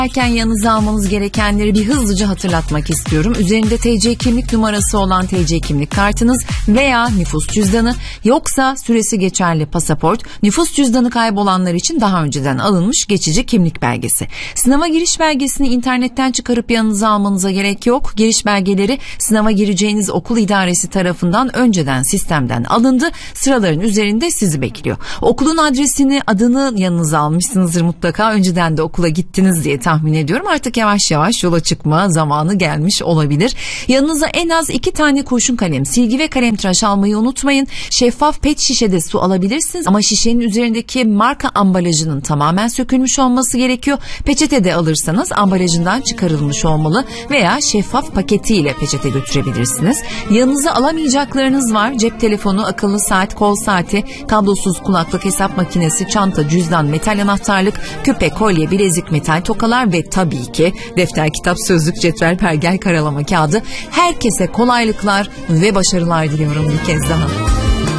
Erken yanınıza almanız gerekenleri bir hızlıca hatırlatmak istiyorum. Üzerinde TC kimlik numarası olan TC kimlik kartınız veya nüfus cüzdanı, yoksa süresi geçerli pasaport, nüfus cüzdanı kaybolanlar için daha önceden alınmış geçici kimlik belgesi. Sınava giriş belgesini internetten çıkarıp yanınıza almanıza gerek yok. Giriş belgeleri sınava gireceğiniz okul idaresi tarafından önceden sistemden alındı. Sıraların üzerinde sizi bekliyor. Okulun adresini, adını yanınıza almışsınızdır mutlaka. Önceden de okula gittiniz diye tahmin ediyorum. Artık yavaş yavaş yola çıkma zamanı gelmiş olabilir. Yanınıza en az 2 tane kurşun kalem, silgi ve kalemtıraş almayı unutmayın. Şeffaf pet şişede su alabilirsiniz ama şişenin üzerindeki marka ambalajının tamamen sökülmüş olması gerekiyor. Peçete de alırsanız ambalajından çıkarılmış olmalı veya şeffaf paketiyle peçete götürebilirsiniz. Yanınıza alamayacaklarınız var. Cep telefonu, akıllı saat, kol saati, kablosuz kulaklık, hesap makinesi, çanta, cüzdan, metal anahtarlık, küpe, kolye, bilezik, metal tokalar ve tabii ki defter, kitap, sözlük, cetvel, pergel, karalama kağıdı. Herkese kolaylıklar ve başarılar diliyorum bir kez daha.